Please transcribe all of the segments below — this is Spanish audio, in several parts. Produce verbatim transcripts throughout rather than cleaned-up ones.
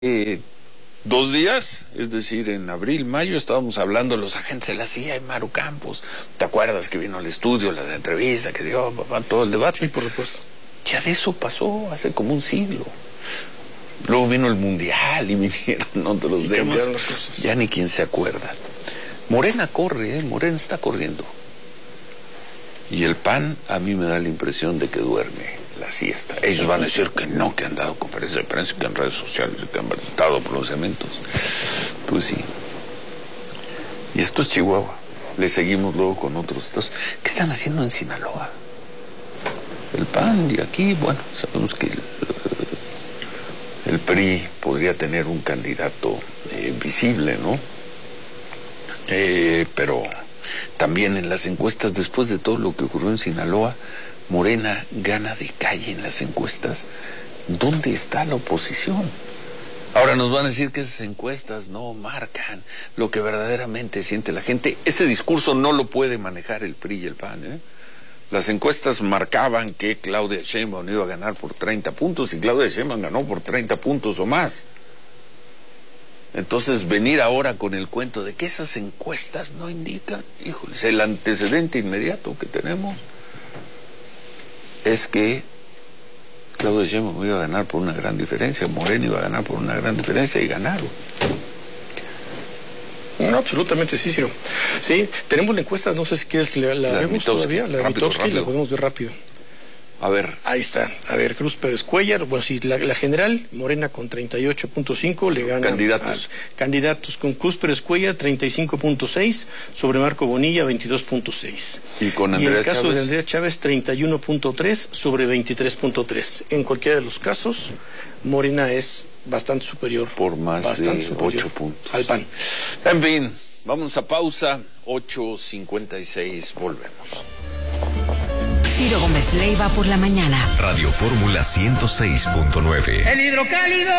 Eh, dos días, es decir, en abril, mayo, estábamos hablando de los agentes de la C I A y Maru Campos. ¿Te acuerdas que vino al estudio, las entrevistas, que dio papá, todo el debate? Sí, por supuesto. Ya de eso pasó hace como un siglo. Luego vino el Mundial y vinieron otros temas. Ya ni quien se acuerda. Morena corre, ¿eh? Morena está corriendo. Y el P A N a mí me da la impresión de que duerme la siesta. Ellos van a decir que no, que han dado conferencias de prensa, que en redes sociales, que han dado pronunciamientos. Pues sí. Y esto es Chihuahua. Le seguimos luego con otros estados. ¿Qué están haciendo en Sinaloa? El P A N, y aquí, bueno, sabemos que el, el P R I podría tener un candidato eh, visible, ¿no? Eh, pero también en las encuestas, después de todo lo que ocurrió en Sinaloa, Morena gana de calle en las encuestas. ¿Dónde está la oposición? Ahora nos van a decir que esas encuestas no marcan lo que verdaderamente siente la gente. Ese discurso no lo puede manejar el P R I y el P A N, ¿eh? Las encuestas marcaban que Claudia Sheinbaum iba a ganar por treinta puntos y Claudia Sheinbaum ganó por treinta puntos o más. Entonces venir ahora con el cuento de que esas encuestas no indican, híjole, el antecedente inmediato que tenemos es que Claudia Sheinbaum iba a ganar por una gran diferencia, Morena iba a ganar por una gran diferencia y ganaron. No, absolutamente sí, Ciro. Sí, tenemos la encuesta, no sé si quieres, la, la, la vemos todavía, la de Mitofsky, la podemos ver rápido. A ver. Ahí está. A ver, Cruz Pérez Cuellar, bueno, sí, la, la general, Morena con treinta y ocho punto cinco, le gana. Candidatos. A, candidatos con Cruz Pérez Cuellar, treinta y cinco punto seis, sobre Marco Bonilla, veintidós punto seis. Y con Andrea Chávez. Y en el caso Chávez? de Andrea Chávez, treinta y uno punto tres, sobre veintitrés punto tres. En cualquiera de los casos, Morena es bastante superior. Por más bastante de superior ocho puntos. Al P A N. En fin, vamos a pausa, ocho cincuenta y seis, volvemos. Ciro Gómez Leiva por la mañana. Radio Fórmula ciento seis punto nueve. El hidrocálido.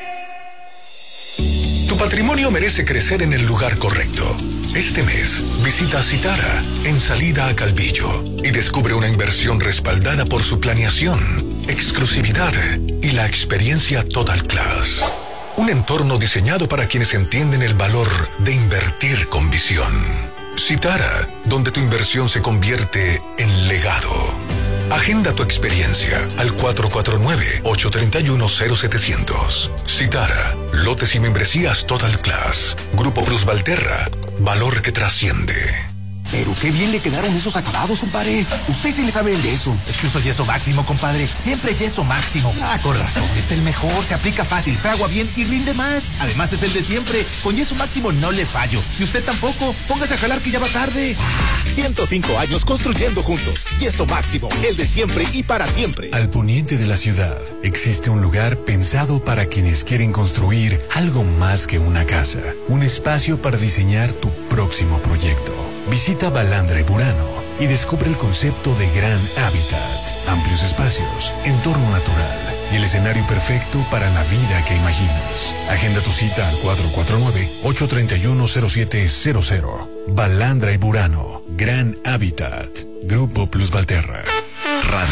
Tu patrimonio merece crecer en el lugar correcto. Este mes, visita Citara, en salida a Calvillo, y descubre una inversión respaldada por su planeación, exclusividad y la experiencia Total Class. Un entorno diseñado para quienes entienden el valor de invertir con visión. Citara, donde tu inversión se convierte en legado. Agenda tu experiencia al cuatro cuatro nueve, ocho tres uno, cero setecientos. Citara, lotes y membresías Total Class. Grupo Plus Valterra, valor que trasciende. Pero qué bien le quedaron esos acabados, compadre. Usted sí le sabe el yeso. Es que uso yeso máximo, compadre. Siempre yeso máximo. Ah, con razón. Es el mejor, se aplica fácil, fragua bien y rinde más. Además es el de siempre. Con yeso máximo no le fallo. Y usted tampoco. Póngase a jalar que ya va tarde. Ah, ciento cinco años construyendo juntos. Yeso máximo, el de siempre y para siempre. Al poniente de la ciudad existe un lugar pensado para quienes quieren construir algo más que una casa. Un espacio para diseñar tu próximo proyecto. Visita Balandra y Burano y descubre el concepto de Gran Hábitat. Amplios espacios, entorno natural y el escenario perfecto para la vida que imaginas. Agenda tu cita al cuatro cuatro nueve, ocho tres uno, cero siete cero cero. Balandra y Burano. Gran Hábitat. Grupo Plus Valterra. Radio